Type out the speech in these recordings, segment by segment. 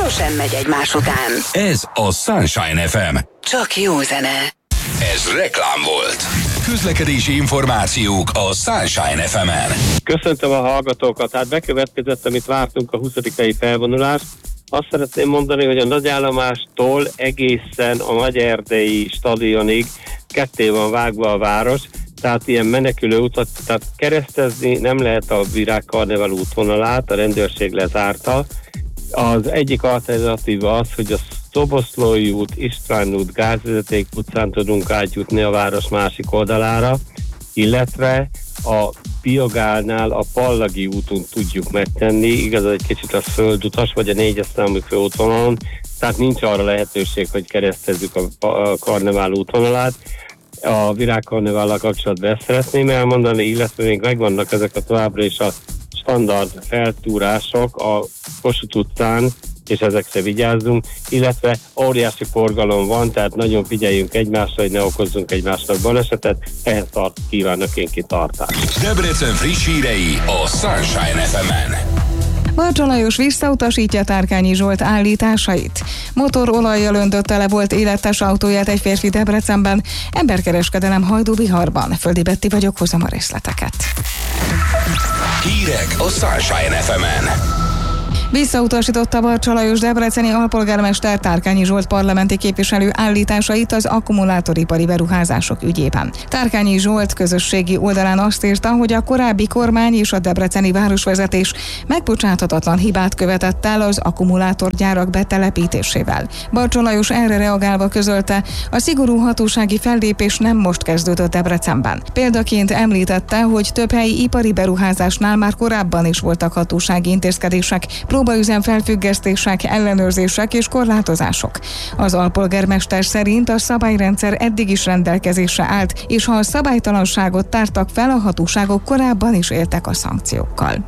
sosem megy egymás után. Ez a Sunshine FM. Csak jó zene. Ez reklám volt. Közlekedési információk a Sunshine FM-en. Köszöntöm a hallgatókat. Hát bekövetkezett, amit vártunk, a 20. felvonulás. Azt szeretném mondani, hogy a nagyállomástól egészen a Nagyerdei stadionig ketté van vágva a város, tehát ilyen menekülő utat, tehát keresztezni nem lehet a Virágkarnevál útvonalát, a rendőrség lezárta. Az egyik alternatíva az, hogy a Szoboszlói út, István út, Gázvezeték utcán tudunk átjutni a város másik oldalára, illetve a Biogálnál a Pallagi úton tudjuk megtenni, igaz, egy kicsit az földutas, vagy a 4-es számú főútvonalon, tehát nincs arra lehetőség, hogy keresztezzük a Karnevál útvonalát. A Virágkarnevállal kapcsolatban ezt szeretném elmondani, illetve még megvannak ezek a továbbra is a standard feltúrások a Kossuth utcán, és ezekre vigyázzunk, illetve óriási forgalom van, tehát nagyon figyeljünk egymásra, hogy ne okozzunk egymásnak balesetet, ehhez kívánok én kitartást. Debrecen friss hírei a Sunshine FM-en. Barcsa Lajos visszautasítja Tárkányi Zsolt állításait. Motorolajjal öntött tele volt életes autóját egy férfi Debrecenben, emberkereskedelem Hajdúbiharban. Földi Betti vagyok, hozom a részleteket. Hírek a Sunshine FM-en. Visszautasította Barcsa Lajos debreceni alpolgármester Tárkányi Zsolt parlamenti képviselő állításait az akkumulátoripari beruházások ügyében. Tárkányi Zsolt közösségi oldalán azt írta, hogy a korábbi kormány és a debreceni városvezetés megbocsáthatatlan hibát követett el az akkumulátorgyárak betelepítésével. Barcsa Lajos erre reagálva közölte, a szigorú hatósági fellépés nem most kezdődött Debrecenben. Példaként említette, hogy több helyi ipari beruházásnál már korábban is voltak hatósági intézkedések, próbaüzem felfüggesztések, ellenőrzések és korlátozások. Az alpolgármester szerint a szabályrendszer eddig is rendelkezésre állt, és ha a szabálytalanságot tártak fel, a hatóságok korábban is éltek a szankciókkal.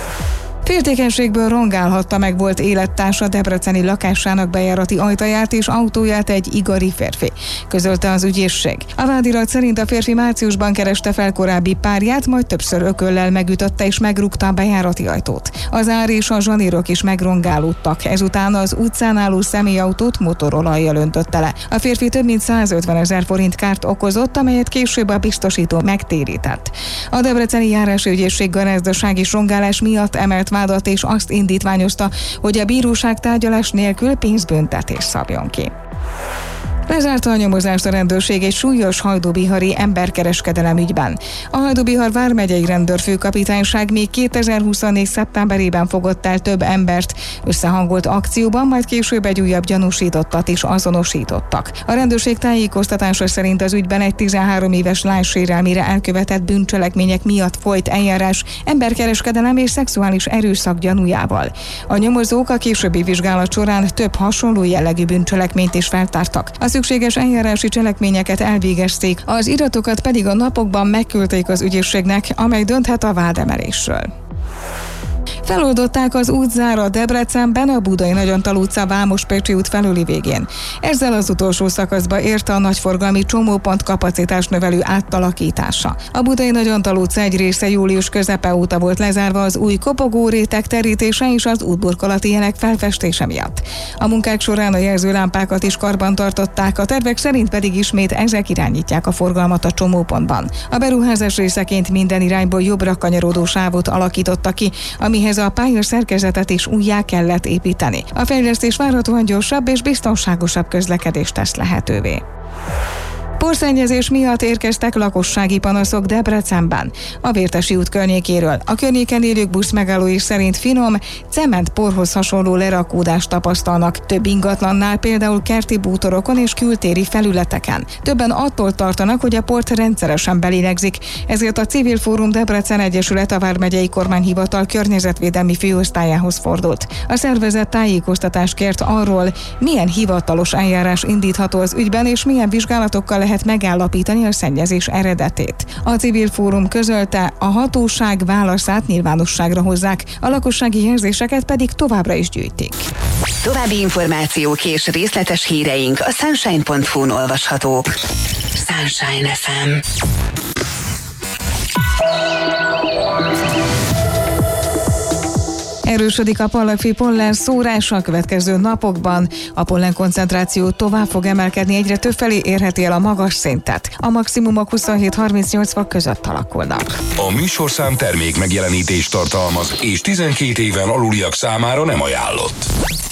Féltékenységből rongálhatta meg volt élettársa debreceni lakásának bejárati ajtaját és autóját egy igari férfi, közölte az ügyészség. A vádirat szerint a férfi márciusban kereste fel korábbi párját, majd többször ököllel megütötte és megrúgta a bejárati ajtót. Az ár és a zsanírok is megrongálódtak, ezután az utcán álló személyautót motorolajjal öntötte le. A férfi több mint 150 000 forint kárt okozott, amelyet később a biztosító megtérített. A debreceni járási ügyészség gazdasági rongálás miatt emelt vádat és azt indítványozta, hogy a bíróság tárgyalás nélkül pénzbüntetést szabjon ki. Lezárta a nyomozást a rendőrség egy súlyos hajdúbihari emberkereskedelem ügyben. A Hajdúbihar vármegyei rendőrfőkapitányság még 2024. szeptemberében fogott el több embert összehangolt akcióban, majd később egy újabb gyanúsítottat is azonosítottak. A rendőrség tájékoztatása szerint az ügyben egy 13 éves lány sérelmére elkövetett bűncselekmények miatt folyt eljárás emberkereskedelem és szexuális erőszak gyanújával. A nyomozók a későbbi vizsgálat során több hasonló jellegű bűncselekményt is feltártak. A szükséges eljárási cselekményeket elvégezték, az iratokat pedig a napokban megküldték az ügyészségnek, amely dönthet a vádemelésről. Feloldották az útzárat Debrecenben, a Budai Nagyantal utca Vámos-Pécsi út felüli végén. Ezzel az utolsó szakaszba ért a nagyforgalmi csomópont kapacitás növelő átalakítása. A Budai Nagyantal utca egy része július közepe óta volt lezárva az új kopogóréteg terítése és az útburkolati jelek felfestése miatt. A munkák során a jelzőlámpákat is karban tartották, a tervek szerint pedig ismét ezek irányítják a forgalmat a csomópontban. A beruházás részeként minden irányból jobbra kanyarodó sávot alakítottak ki, amihez a pályaszerkezetet is újjá kellett építeni. A fejlesztés várhatóan gyorsabb és biztonságosabb közlekedést tesz lehetővé. Porszennyezés miatt érkeztek lakossági panaszok Debrecenben, a Vértesi út környékéről. A környéken élők buszmegállói szerint finom, cementporhoz hasonló lerakódást tapasztalnak. Több ingatlannál, például kerti bútorokon és kültéri felületeken. Többen attól tartanak, hogy a port rendszeresen belélegzik, ezért a Civil Fórum Debrecen Egyesület a vármegyei kormányhivatal környezetvédelmi főosztályához fordult. A szervezet tájékoztatást kért arról, milyen hivatalos eljárás indítható az ügyben és milyen vizsgálatokkal lehet megállapítani a szennyezés eredetét. A Civil Fórum közölte, a hatóság válaszát nyilvánosságra hozzák, a lakossági jelzéseket pedig továbbra is gyűjtik. További információk és részletes híreink a sunshine.hu-n olvashatók. Sunshine FM. Erősödik a Pallagfi pollen szórása a következő napokban. A pollen koncentráció tovább fog emelkedni, egyre többfelé érheti el a magas szintet. A maximumok 27-38 fok között alakulnak. A műsorszám termék megjelenítést tartalmaz, és 12 éven aluliak számára nem ajánlott.